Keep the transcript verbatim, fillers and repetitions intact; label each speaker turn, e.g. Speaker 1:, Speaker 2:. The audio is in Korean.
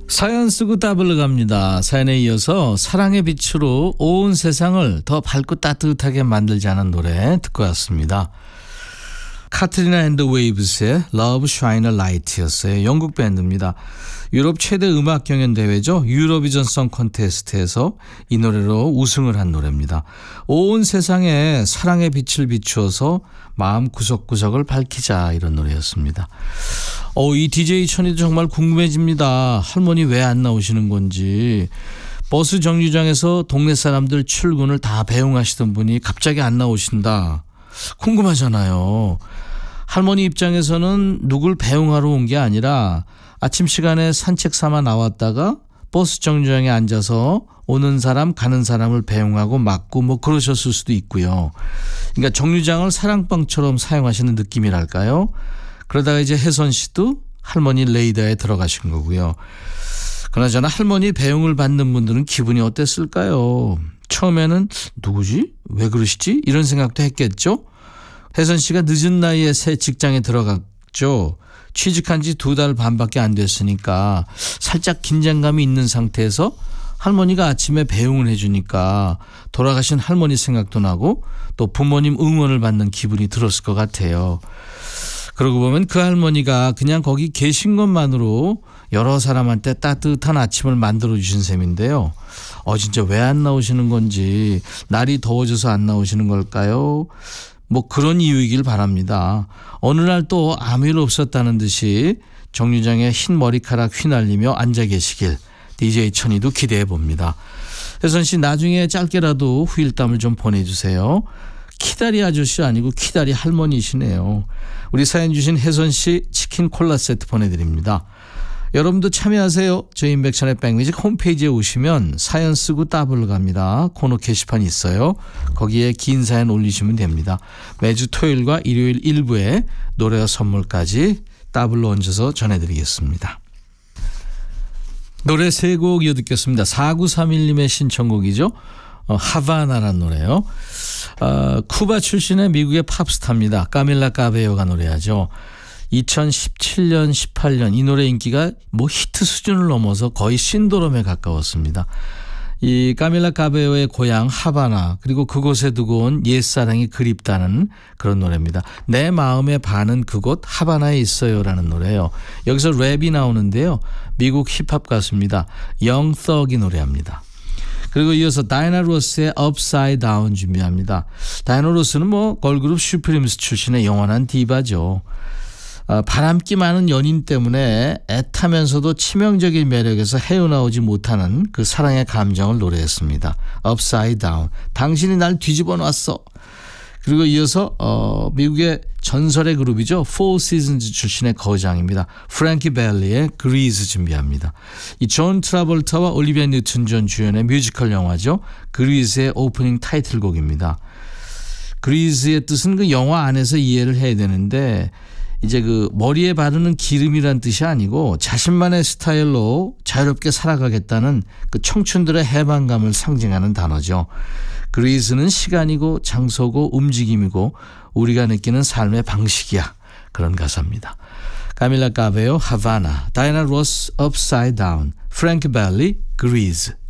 Speaker 1: 사연 쓰고 따블러 갑니다. 사연에 이어서 사랑의 빛으로 온 세상을 더 밝고 따뜻하게 만들자는 노래 듣고 왔습니다. 카트리나 앤드 웨이브스의 Love Shine a Light였어요. 영국 밴드입니다. 유럽 최대 음악 경연 대회죠. 유로비전 송 콘테스트에서 이 노래로 우승을 한 노래입니다. 온 세상에 사랑의 빛을 비추어서 마음 구석구석을 밝히자, 이런 노래였습니다. 어, 이 디제이 천이도 정말 궁금해집니다. 할머니 왜 안 나오시는 건지. 버스 정류장에서 동네 사람들 출근을 다 배웅하시던 분이 갑자기 안 나오신다. 궁금하잖아요. 할머니 입장에서는 누굴 배웅하러 온 게 아니라 아침 시간에 산책 삼아 나왔다가 버스 정류장에 앉아서 오는 사람 가는 사람을 배웅하고 맞고 뭐 그러셨을 수도 있고요. 그러니까 정류장을 사랑방처럼 사용하시는 느낌이랄까요. 그러다가 이제 혜선 씨도 할머니 레이더에 들어가신 거고요. 그나저나 할머니 배웅을 받는 분들은 기분이 어땠을까요? 처음에는 누구지? 왜 그러시지? 이런 생각도 했겠죠. 혜선 씨가 늦은 나이에 새 직장에 들어갔죠. 취직한 지 두 달 반밖에 안 됐으니까 살짝 긴장감이 있는 상태에서 할머니가 아침에 배웅을 해주니까 돌아가신 할머니 생각도 나고 또 부모님 응원을 받는 기분이 들었을 것 같아요. 그러고 보면 그 할머니가 그냥 거기 계신 것만으로 여러 사람한테 따뜻한 아침을 만들어주신 셈인데요. 어 진짜 왜 안 나오시는 건지, 날이 더워져서 안 나오시는 걸까요? 뭐 그런 이유이길 바랍니다. 어느 날 또 아무 일 없었다는 듯이 정류장에 흰 머리카락 휘날리며 앉아 계시길 디제이 천이도 기대해 봅니다. 혜선 씨 나중에 짧게라도 후일담을 좀 보내주세요. 키다리 아저씨 아니고 키다리 할머니시네요. 우리 사연 주신 혜선 씨 치킨 콜라 세트 보내드립니다. 여러분도 참여하세요. 저희 인백션의 백뮤직 홈페이지에 오시면 사연 쓰고 따블러 갑니다. 코너 게시판이 있어요. 거기에 긴 사연 올리시면 됩니다. 매주 토요일과 일요일 일부에 노래와 선물까지 따블러 얹어서 전해드리겠습니다. 노래 세 곡 이어 듣겠습니다. 사구삼일님의 신청곡이죠. 어, 하바나라는 노래요. 어, 쿠바 출신의 미국의 팝스타입니다. 까밀라 카베요가 노래하죠. 이천십칠 년, 십팔 년 이 노래 인기가 뭐 히트 수준을 넘어서 거의 신도롬에 가까웠습니다. 이 까밀라 카베요의 고향 하바나, 그리고 그곳에 두고 온 옛사랑이 그립다는 그런 노래입니다. 내 마음의 반은 그곳 하바나에 있어요라는 노래예요. 여기서 랩이 나오는데요. 미국 힙합 가수입니다. 영석이 노래합니다. 그리고 이어서 다이나 로스의 Upside Down 준비합니다. 다이나 로스는 뭐 걸그룹 슈프림스 출신의 영원한 디바죠. 어, 바람기 많은 연인 때문에 애타면서도 치명적인 매력에서 헤어나오지 못하는 그 사랑의 감정을 노래했습니다. Upside Down. 당신이 날 뒤집어 놨어. 그리고 이어서 어, 미국의 전설의 그룹이죠. Four Seasons 출신의 거장입니다. 프랭키 벨리의 Grease 준비합니다. 이 존 트라볼타와 올리비아 뉴튼 존 주연의 뮤지컬 영화죠. Grease의 오프닝 타이틀곡입니다. Grease의 뜻은 그 영화 안에서 이해를 해야 되는데, 이제 그 머리에 바르는 기름이란 뜻이 아니고 자신만의 스타일로 자유롭게 살아가겠다는 그 청춘들의 해방감을 상징하는 단어죠. 그리스는 시간이고 장소고 움직임이고 우리가 느끼는 삶의 방식이야. 그런 가사입니다. 카밀라 카베요, 하바나, 다이나 로스, Upside Down, 프랭키 벨리, 그리스.